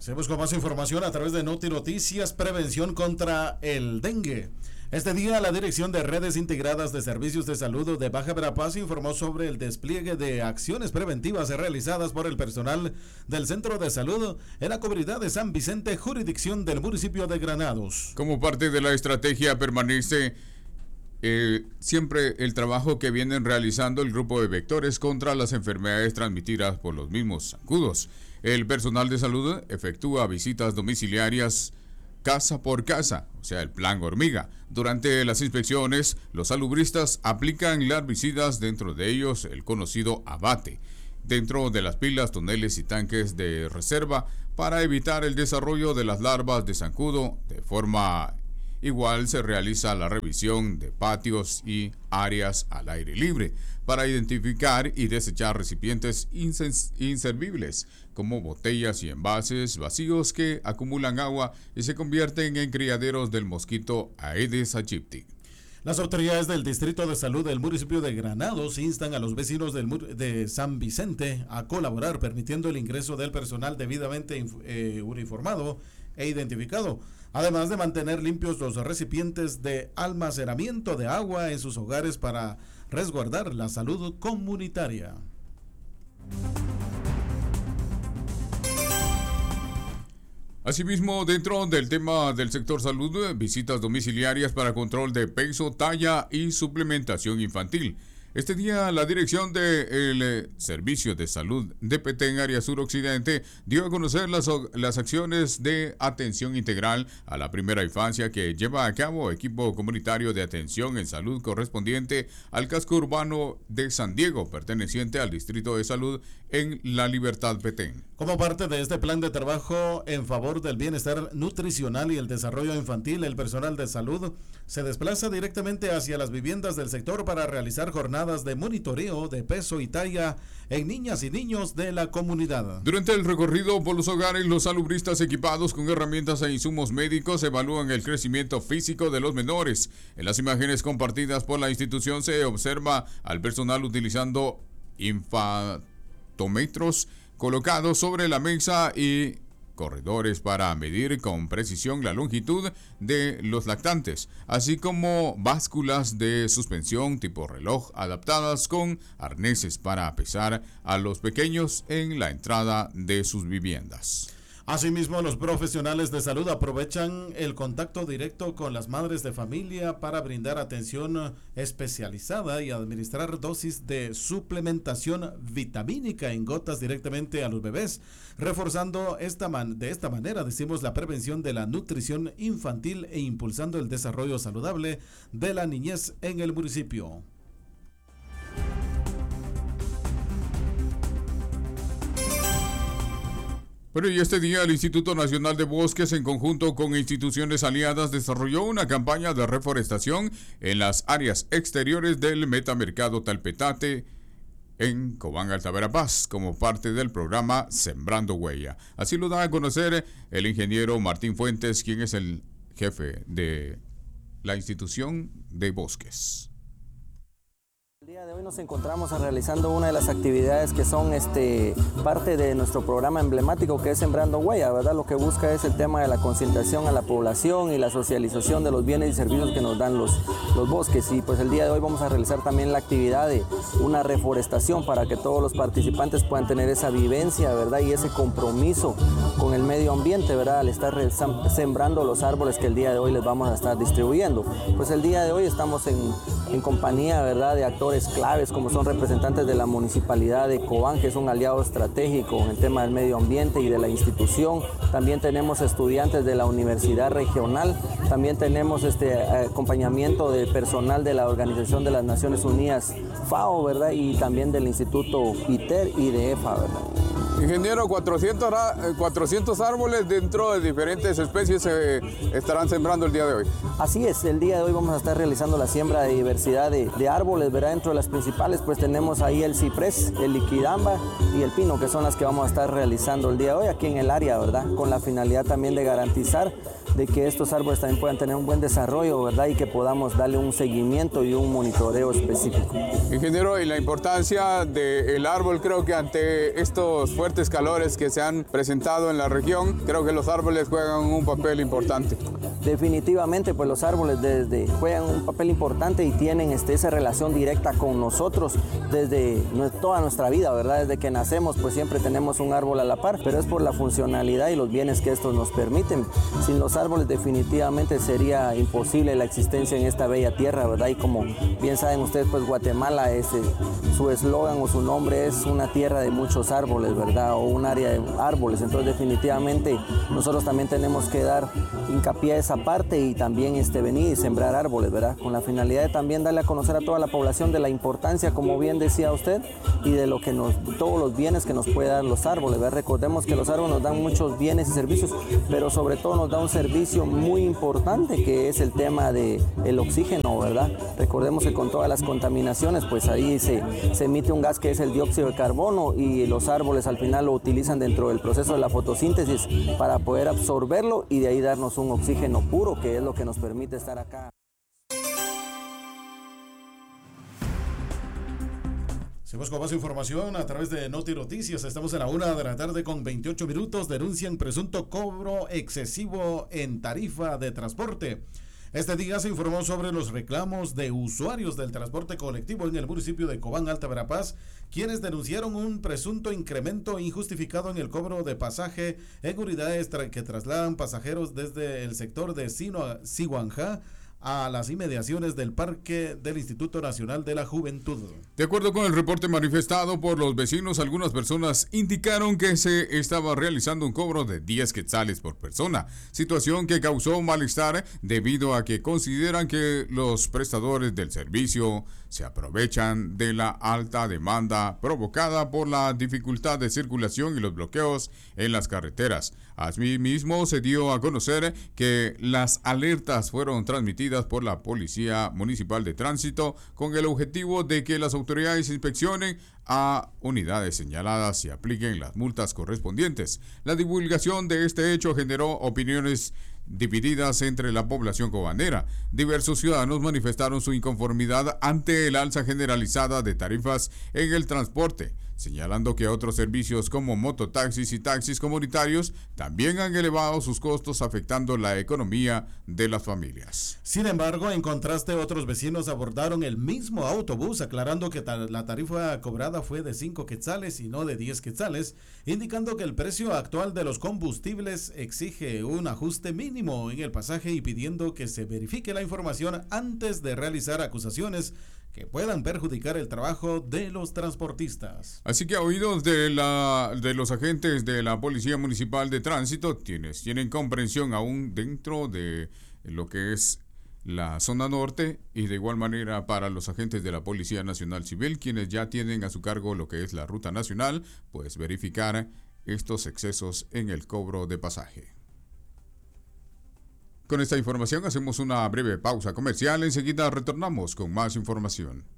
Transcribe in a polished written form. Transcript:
Seguimos con más información a través de Noti Noticias. Prevención contra el dengue. Este día, la Dirección de Redes Integradas de Servicios de Salud de Baja Verapaz informó sobre el despliegue de acciones preventivas realizadas por el personal del Centro de Salud en la comunidad de San Vicente, jurisdicción del municipio de Granados. Como parte de la estrategia permanece siempre el trabajo que vienen realizando el grupo de vectores contra las enfermedades transmitidas por los mismos zancudos. El personal de salud efectúa visitas domiciliarias casa por casa, o sea, el plan hormiga. Durante las inspecciones, los salubristas aplican larvicidas, dentro de ellos el conocido abate, dentro de las pilas, toneles y tanques de reserva para evitar el desarrollo de las larvas de zancudo. De forma igual se realiza la revisión de patios y áreas al aire libre para identificar y desechar recipientes inservibles como botellas y envases vacíos que acumulan agua y se convierten en criaderos del mosquito Aedes aegypti. Las autoridades del Distrito de Salud del municipio de Granados instan a los vecinos de San Vicente a colaborar, permitiendo el ingreso del personal debidamente uniformado e identificado, además de mantener limpios los recipientes de almacenamiento de agua en sus hogares para resguardar la salud comunitaria. Asimismo, dentro del tema del sector salud, visitas domiciliarias para control de peso, talla y suplementación infantil. Este día, la dirección del Servicio de Salud de Petén, área suroccidente, dio a conocer las acciones de atención integral a la primera infancia que lleva a cabo equipo comunitario de atención en salud correspondiente al casco urbano de San Diego, perteneciente al Distrito de Salud en La Libertad, Petén. Como parte de este plan de trabajo en favor del bienestar nutricional y el desarrollo infantil, el personal de salud se desplaza directamente hacia las viviendas del sector para realizar jornadas de monitoreo de peso y talla en niñas y niños de la comunidad. Durante el recorrido por los hogares, los salubristas equipados con herramientas e insumos médicos evalúan el crecimiento físico de los menores. En las imágenes compartidas por la institución se observa al personal utilizando infantómetros colocados sobre la mesa y corredores para medir con precisión la longitud de los lactantes, así como básculas de suspensión tipo reloj adaptadas con arneses para pesar a los pequeños en la entrada de sus viviendas. Asimismo, los profesionales de salud aprovechan el contacto directo con las madres de familia para brindar atención especializada y administrar dosis de suplementación vitamínica en gotas directamente a los bebés, reforzando de esta manera, decimos, la prevención de la nutrición infantil e impulsando el desarrollo saludable de la niñez en el municipio. Bueno, y este día el Instituto Nacional de Bosques, en conjunto con instituciones aliadas, desarrolló una campaña de reforestación en las áreas exteriores del metamercado Talpetate en Cobán, Alta Verapaz, como parte del programa Sembrando Huella. Así lo da a conocer el ingeniero Martín Fuentes, quien es el jefe de la institución de bosques. El día de hoy nos encontramos realizando una de las actividades que son parte de nuestro programa emblemático, que es Sembrando Huella, ¿verdad? Lo que busca es el tema de la concientización a la población y la socialización de los bienes y servicios que nos dan los bosques. Y pues el día de hoy vamos a realizar también la actividad de una reforestación para que todos los participantes puedan tener esa vivencia, ¿verdad? Y ese compromiso con el medio ambiente, ¿verdad? Al estar sembrando los árboles que el día de hoy les vamos a estar distribuyendo. Pues el día de hoy estamos en compañía, ¿verdad?, de actores claves como son representantes de la municipalidad de Cobán, que es un aliado estratégico en el tema del medio ambiente y de la institución. También tenemos estudiantes de la Universidad Regional, también tenemos acompañamiento de personal de la Organización de las Naciones Unidas, FAO, ¿verdad?, y también del Instituto ITER y de EFA, ¿verdad? Ingeniero, 400 árboles dentro de diferentes especies se estarán sembrando el día de hoy. Así es, el día de hoy vamos a estar realizando la siembra de diversidad de árboles, ¿verdad? Dentro de las principales pues tenemos ahí el ciprés, el liquidamba y el pino, que son las que vamos a estar realizando el día de hoy aquí en el área, ¿verdad? Con la finalidad también de garantizar de que estos árboles también puedan tener un buen desarrollo, ¿verdad? Y que podamos darle un seguimiento y un monitoreo específico. Ingeniero, y la importancia del árbol, creo que ante estos fuertes calores que se han presentado en la región, creo que los árboles juegan un papel importante. Definitivamente, pues los árboles juegan un papel importante y tienen esa relación directa con nosotros desde toda nuestra vida, ¿verdad? Desde que nacemos, pues siempre tenemos un árbol a la par, pero es por la funcionalidad y los bienes que estos nos permiten. Sin los árboles definitivamente sería imposible la existencia en esta bella tierra, ¿verdad? Y como bien saben ustedes, pues Guatemala, su eslogan o su nombre es una tierra de muchos árboles, ¿verdad? O un área de árboles. Entonces definitivamente nosotros también tenemos que dar hincapié a esa parte y también venir y sembrar árboles, ¿verdad? Con la finalidad de también darle a conocer a toda la población de la importancia, como bien decía usted, y de todos los bienes que nos pueden dar los árboles, ¿verdad? Recordemos que los árboles nos dan muchos bienes y servicios, pero sobre todo nos da un servicio muy importante que es el tema del oxígeno, ¿verdad? Recordemos que con todas las contaminaciones, pues ahí se emite un gas que es el dióxido de carbono y los árboles al final lo utilizan dentro del proceso de la fotosíntesis para poder absorberlo y de ahí darnos un oxígeno puro, que es lo que nos permite estar acá. Seguimos con más información a través de Noti Noticias. Estamos en la 1:00 con 28 minutos. Denuncian presunto cobro excesivo en tarifa de transporte. Este día se informó sobre los reclamos de usuarios del transporte colectivo en el municipio de Cobán, Alta Verapaz, quienes denunciaron un presunto incremento injustificado en el cobro de pasaje en unidades que trasladan pasajeros desde el sector de Siguanjá a las inmediaciones del Parque del Instituto Nacional de la Juventud. De acuerdo con el reporte manifestado por los vecinos, algunas personas indicaron que se estaba realizando un cobro de 10 quetzales por persona, situación que causó malestar debido a que consideran que los prestadores del servicio se aprovechan de la alta demanda provocada por la dificultad de circulación y los bloqueos en las carreteras. Asimismo, se dio a conocer que las alertas fueron transmitidas por la Policía Municipal de Tránsito con el objetivo de que las autoridades inspeccionen a unidades señaladas y apliquen las multas correspondientes. La divulgación de este hecho generó opiniones divididas entre la población cobanera. Diversos ciudadanos manifestaron su inconformidad ante el alza generalizada de tarifas en el transporte, señalando que otros servicios como mototaxis y taxis comunitarios también han elevado sus costos, afectando la economía de las familias. Sin embargo, en contraste, otros vecinos abordaron el mismo autobús, aclarando que la tarifa cobrada fue de 5 quetzales y no de 10 quetzales, indicando que el precio actual de los combustibles exige un ajuste mínimo en el pasaje y pidiendo que se verifique la información antes de realizar acusaciones que puedan perjudicar el trabajo de los transportistas. Así que a oídos de los agentes de la Policía Municipal de Tránsito, quienes tienen comprensión aún dentro de lo que es la zona norte, y de igual manera para los agentes de la Policía Nacional Civil, quienes ya tienen a su cargo lo que es la ruta nacional, pues verificar estos excesos en el cobro de pasaje. Con esta información hacemos una breve pausa comercial. Enseguida retornamos con más información.